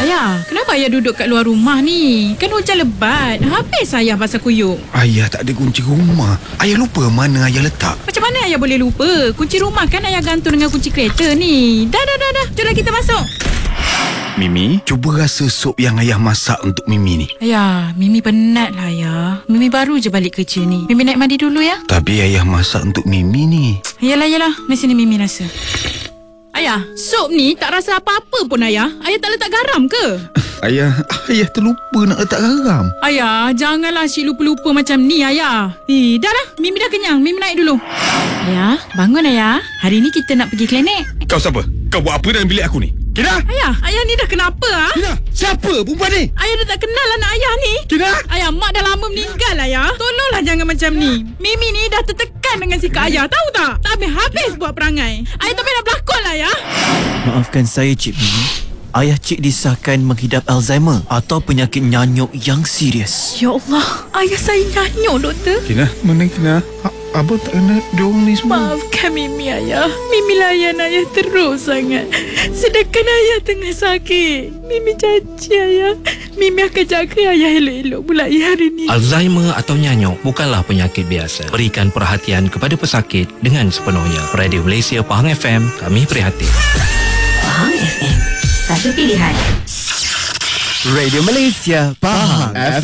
Ayah, kenapa ayah duduk kat luar rumah ni? Kan hujan lebat. Habis ayah basah kuyuk. Ayah tak ada kunci rumah. Ayah lupa mana ayah letak. Macam mana ayah boleh lupa? Kunci rumah kan ayah gantung dengan kunci kereta ni. Dah. Jomlah kita masuk. Mimi, cuba rasa sup yang ayah masak untuk Mimi ni. Ayah, Mimi penat lah ayah. Mimi baru je balik kerja ni. Mimi naik mandi dulu ya. Tapi ayah masak untuk Mimi ni. Yalah. Di sini Mimi rasa. Ayah, sup ni tak rasa apa-apa pun ayah. Ayah tak letak garam ke? Ayah terlupa nak letak garam. Ayah, janganlah asyik lupa-lupa macam ni ayah. Dah lah, Mimi dah kenyang. Mimi naik dulu. Ayah, bangun ayah. Hari ni kita nak pergi klinik. Kau siapa? Kau buat apa dalam bilik aku ni? Kina? Ayah ni dah kenapa ah? Kina, siapa perempuan ni? Ayah dah tak kenal anak ayah ni. Kina? Ayah, mak dah lama meninggal ayah. Tolonglah jangan macam ni. Mimi ni dah tertekan dengan sikap ayah, tahu tak? Tak habis buat perangai. Ayah tak payah nak berlakon lah ayah. Maafkan saya, Cik Mimi. Ayah Cik disahkan menghidap Alzheimer atau penyakit nyanyuk yang serius. Ya Allah, ayah saya nyanyuk doktor. Kina, mana Kina? Abang tak kenal diorang ni semua. Maafkan Mimi ayah. Mimi layan ayah terus sangat. Sedangkan ayah tengah sakit. Mimi janji ayah, Mimi akan jaga ayah elok-elok mulai hari ni. Alzheimer atau nyanyuk bukanlah penyakit biasa. Berikan perhatian kepada pesakit dengan sepenuhnya. Radio Malaysia Pahang FM, kami prihatin. Pahang FM, satu pilihan. Radio Malaysia Pahang